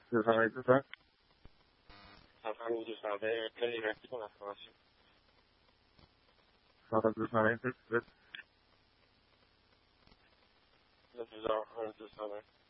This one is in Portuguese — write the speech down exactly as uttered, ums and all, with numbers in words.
Exatamente, tá? A família do Estado é pré-direto com a fácil. Exatamente, Da visão, antes do Estado.